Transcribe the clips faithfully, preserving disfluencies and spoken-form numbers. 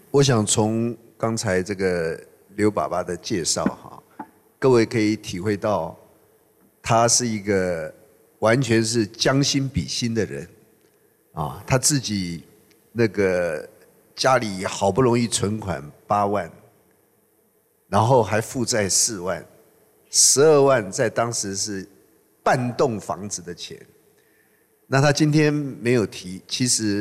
我想从刚才这个刘爸爸的介绍哈，各位可以体会到，他是一个完全是将心比心的人啊，他自己那个家里好不容易存款八万，然后还负债四万，十二万在当时是半栋房子的钱。那他今天没有提，其实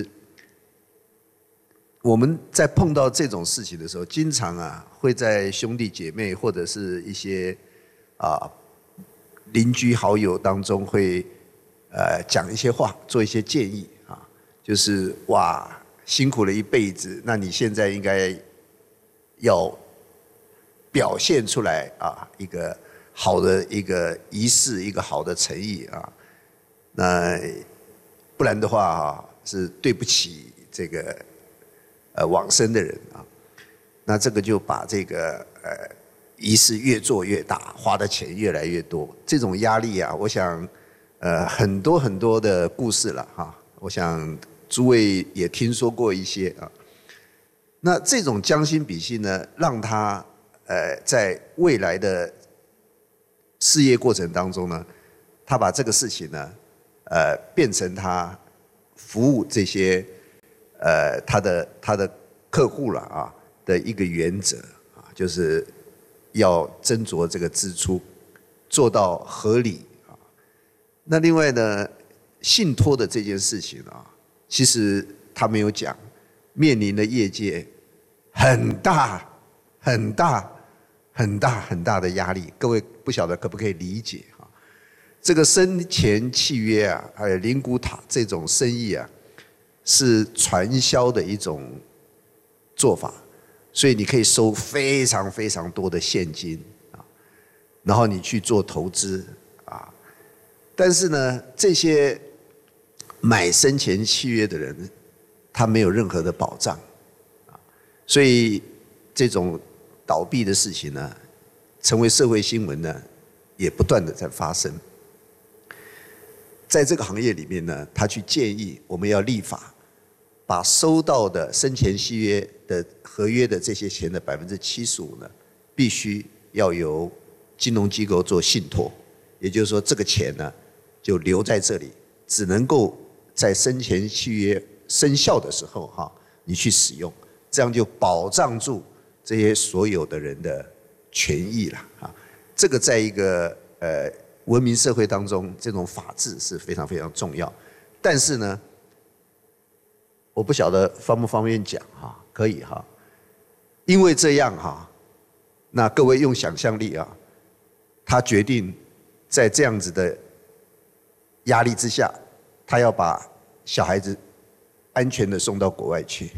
我们在碰到这种事情的时候，经常啊会在兄弟姐妹或者是一些啊邻居好友当中会呃讲一些话，做一些建议啊，就是哇辛苦了一辈子，那你现在应该要表现出来啊一个好的一个仪式，一个好的诚意啊，那不然的话啊是对不起这个呃往生的人啊，那这个就把这个呃仪式越做越大，花的钱越来越多，这种压力啊，我想呃很多很多的故事了哈，我想诸位也听说过一些啊。那这种将心比心呢，让他呃在未来的事业过程当中呢，他把这个事情呢，呃变成他服务这些呃他的他的客户了啊的一个原则啊，就是要斟酌这个支出，做到合理啊。那另外呢，信托的这件事情啊，其实他没有讲，面临的业界很大很大很大很大的压力，各位不晓得可不可以理解啊？这个生前契约啊，还有灵骨塔这种生意啊，是传销的一种做法，所以你可以收非常非常多的现金啊，然后你去做投资啊，但是呢，这些买生前契约的人，他没有任何的保障啊，所以这种倒闭的事情呢，成为社会新闻呢，也不断的在发生。在这个行业里面呢，他去建议我们要立法，把收到的生前契约的合约的这些钱的百分之七十五呢，必须要由金融机构做信托，也就是说，这个钱呢就留在这里，只能够在生前契约生效的时候哈，你去使用，这样就保障住这些所有的人的权益了啊。这个在一个呃文明社会当中，这种法治是非常非常重要。但是呢，我不晓得方不方便讲哈，可以哈。因为这样哈，那各位用想象力啊，他决定在这样子的压力之下，他要把小孩子安全的送到国外去。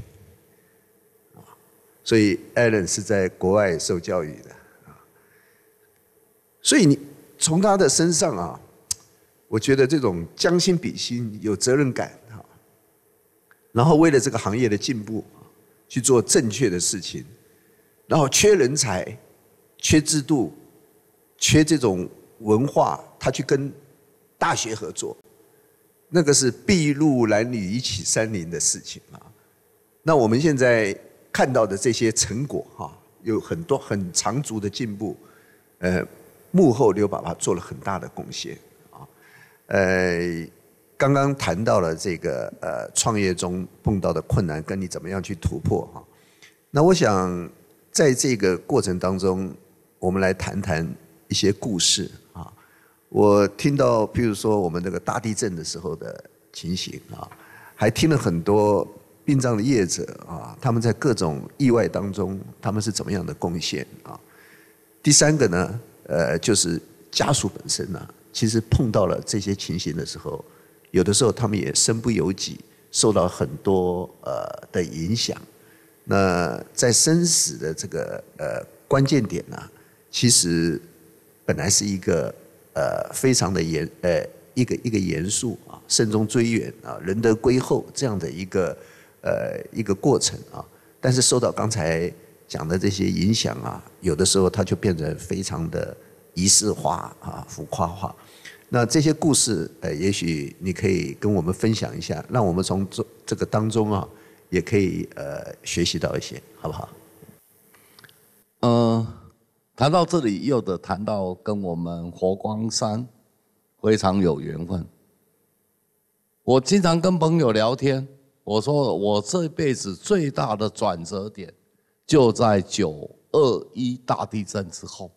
所以 Alan 是在国外受教育的啊，所以你从他的身上啊，我觉得这种将心比心、有责任感啊，然后为了这个行业的进步去做正确的事情，然后缺人才、缺制度、缺这种文化，他去跟大学合作，那个是筚路蓝缕一起山林的事情啊。那我们现在看到的这些成果哈，有很多很长足的进步，呃，幕后刘爸爸做了很大的贡献啊。呃，刚刚谈到了这个呃创业中碰到的困难，跟你怎么样去突破哈。那我想在这个过程当中，我们来谈谈一些故事啊。我听到，譬如说我们这个大地震的时候的情形啊，还听了很多殡葬的业者啊，他们在各种意外当中，他们是怎么样的贡献啊？第三个呢，呃，就是家属本身呢、啊，其实碰到了这些情形的时候，有的时候他们也身不由己，受到很多呃的影响。那在生死的这个呃关键点呢、啊，其实本来是一个呃非常的严呃一个一个严肃啊，慎终追远啊，仁德归厚这样的一个。呃，一个过程啊，但是受到刚才讲的这些影响啊，有的时候它就变得非常的仪式化啊、浮夸化。那这些故事，呃，也许你可以跟我们分享一下，让我们从这这个当中啊， 也可以呃学习到一些，好不好？ 嗯，谈到这里，又得谈到跟我们佛光山非常有缘分。我经常跟朋友聊天，我说我这辈子最大的转折点就在九二一大地震之后。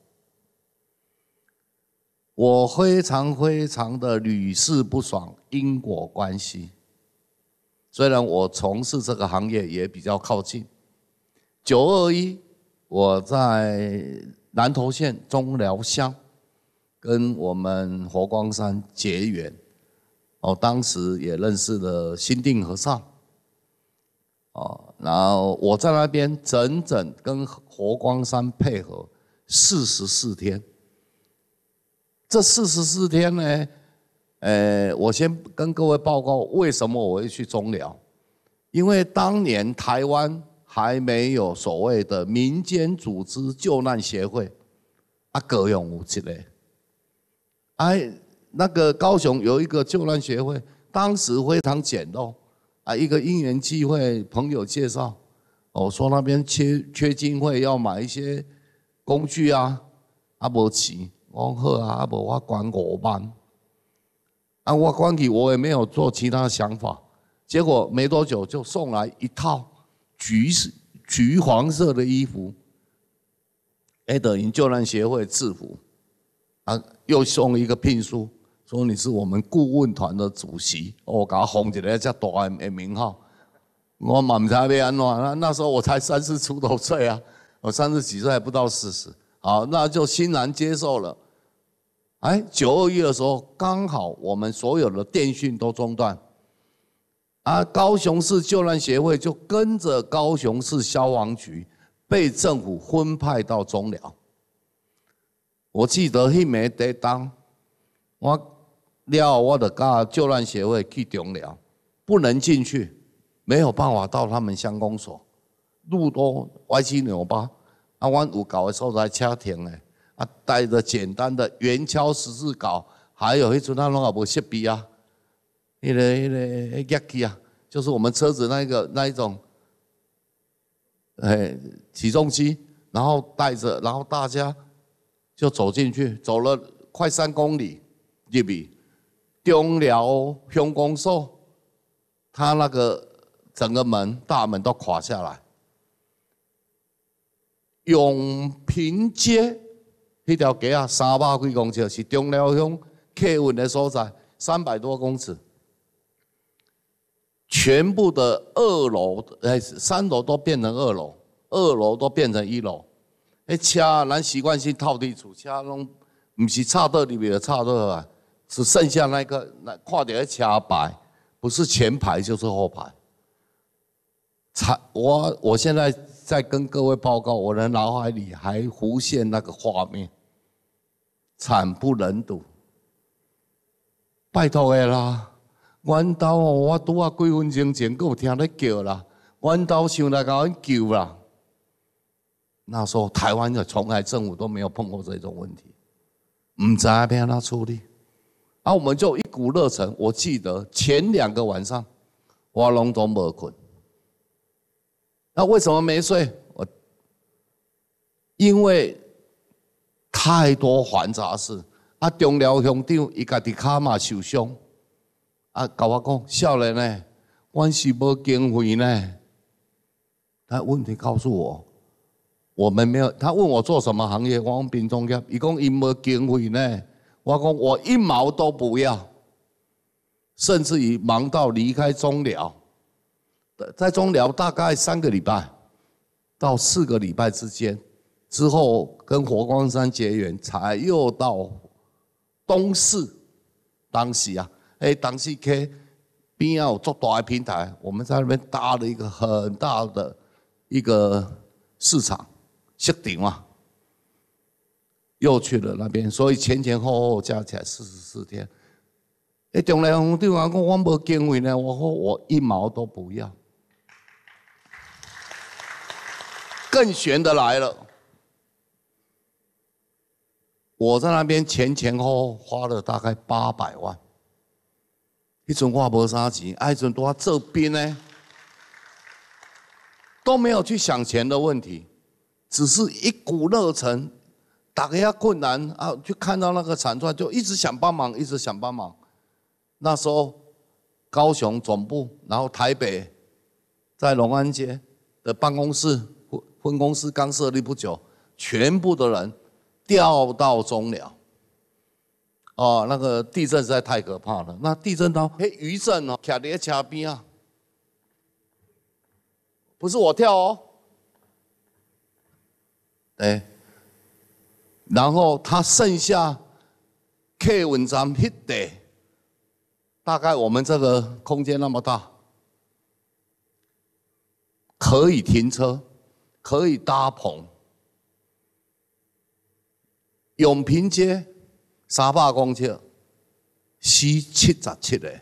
我非常非常的屡试不爽因果关系，虽然我从事这个行业也比较靠近。九二一，我在南投县中寮乡跟我们佛光山结缘，哦，当时也认识了心定和尚，哦，然后我在那边整整跟佛光山配合四十四天。这四十四天呢，呃，我先跟各位报告为什么我会去中寮，因为当年台湾还没有所谓的民间组织救难协会，啊，各用有一个，哎，那个高雄有一个救难协会，当时非常简陋，啊，一个因缘际会，朋友介绍，哦，说那边缺缺经费，要买一些工具啊，啊，无钱。我说好啊，啊无我管五万，啊我管去我也没有做其他想法，结果没多久就送来一套橘橘黄色的衣服，哎等于救难协会制服，啊又送一个聘书，说你是我们顾问团的主席，我给他封一个这大的名号，我嘛不知道要安怎，那那时候我才三十出头岁啊，我三十几岁还不到四十，好那就欣然接受了。哎，九二一的时候，刚好我们所有的电讯都中断，啊，高雄市救难协会就跟着高雄市消防局被政府分派到中寮。我记得迄暝第当，我了我就跟救难协会去中寮，不能进去，没有办法到他们乡公所，路都歪七扭八，啊，阮有搞的所在车停的。啊，带着简单的圆锹、十字镐，还有一阵那拢也无设备啊，那个那个那个啊，就是我们车子那个那一种，哎，起重机，然后带着，然后大家就走进去，走了快三公里入去，中寮乡公所，他那个整个门大门都垮下来，永平街。那条街啊，三百几公尺，是中寮乡客运的所在，三百多公尺，全部的二楼，哎，三楼都变成二楼，二楼都变成一楼。哎，车咱习惯性套地厝，车拢不是插到里面的插到啊，只剩下那个那看到那车牌，不是前排就是后排。才我我现在在跟各位报告，我的脑海里还浮现那个画面，惨不忍睹。拜托的啦，阮兜哦，我拄啊几分钟前，佫有听咧叫啦，阮兜想来甲阮救啦。那时候台湾的从来政府都没有碰过这种问题，唔知要安怎处理。啊，我们就一股热忱，我记得前两个晚上我拢都无困。那为什么没睡？我因为太多繁杂事。啊，中寮乡长伊家己骹嘛受伤，啊，甲我讲，少年呢，阮是无经费呢。他问题告诉我，我们没有。他问我做什么行业，我讲殡葬业。伊讲伊无经费呢，我讲我一毛都不要，甚至于忙到离开中寮。在中寮大概三个礼拜到四个礼拜之间，之后跟佛光山结缘，才又到东市。当时啊，哎，当时去边啊有做大的平台，我们在那边搭了一个很大的一个市场市场啊，又去了那边，所以前前后后加起来四十四天。哎，中寮乡长讲我无经费呢，我说我一毛都不要。更悬的来了，我在那边前前后后花了大概八百万。迄阵我无啥钱，啊，迄阵拄啊做兵呢， 都没有去想钱的问题，只是一股热忱，打个下困难啊，去看到那个惨状就一直想帮忙，一直想帮忙。那时候高雄总部，然后台北在龙安街的办公室分公司刚设立不久，全部的人调到中寮。哦，那个地震实在太可怕了。那地震到嘿余震哦，徛在车边啊，不是我跳哦，哎，然后他剩下客运站迄地，大概我们这个空间那么大，可以停车，可以搭棚。永平街三百公尺，死七十七个。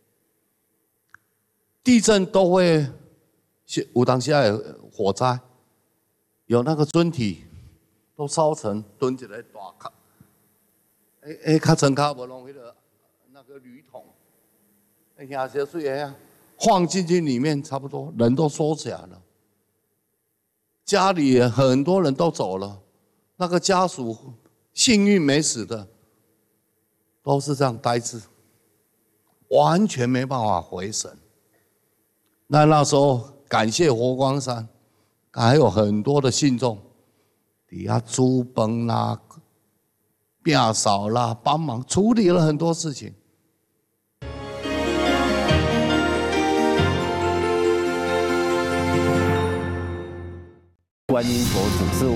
地震都会有当时有火灾，有那个砖体都烧成蹲一个大卡，诶诶，较层卡无弄迄个那个铝桶，诶，下些水个啊，放进去里面差不多，人都缩起来了。家里很多人都走了，那个家属幸运没死的，都是这样呆滞，完全没办法回神。那那时候感谢佛光山，还有很多的信众，底下煮饭啦、变扫啦，帮忙处理了很多事情。 观音佛祖是